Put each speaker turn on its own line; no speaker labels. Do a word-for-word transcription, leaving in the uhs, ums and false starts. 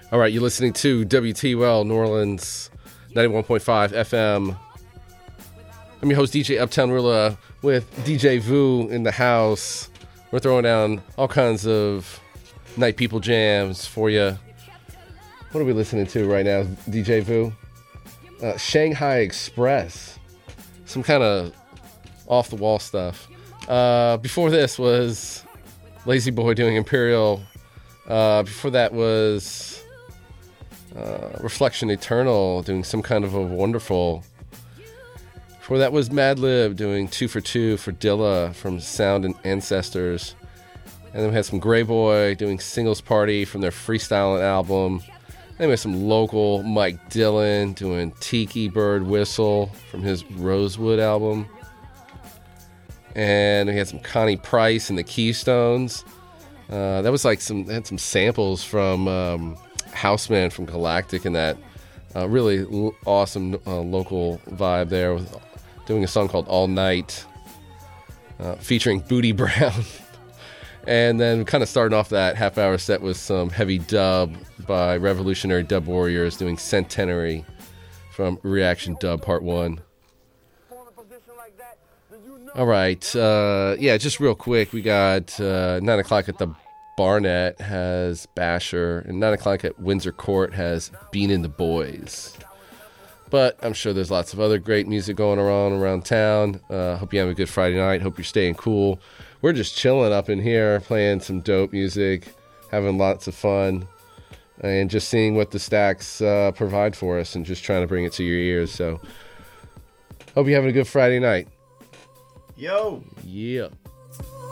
All right, you're listening to W T U L New Orleans ninety-one point five F M. I'm your host, D J Uptown Rilla, with D J Vu in the house. We're throwing down all kinds of night people jams for you. What are we listening to right now, D J Vu? Uh, Shanghai Express. Some kind of off-the-wall stuff. Uh, before this was Lazy Boy doing Imperial. Uh, before that was uh, Reflection Eternal doing some kind of a wonderful. Before that was Madlib doing Two for Two for Dilla from Sound and Ancestors. And then we had some Grey Boy doing Singles Party from their Freestyling album. Then we had some local Mike Dillon doing Tiki Bird Whistle from his Rosewood album. And we had some Connie Price and the Keystones. Uh, that was like some, they had some samples from um, Houseman from Galactic and that uh, really l- awesome uh, local vibe there, with doing a song called All Night, uh, featuring Booty Brown. And then kind of starting off that half hour set with some heavy dub by Revolutionary Dub Warriors doing Centenary from Reaction Dub Part one. All right, uh, yeah, just real quick, we got uh, nine o'clock at the Barnett has Basher, and nine o'clock at Windsor Court has Bean and the Boys. But I'm sure there's lots of other great music going around around town. Uh, hope you have a good Friday night. Hope you're staying cool. We're just chilling up in here, playing some dope music, having lots of fun, and just seeing what the stacks uh, provide for us and just trying to bring it to your ears. So hope you're having a good Friday night.
Yo.
Yeah.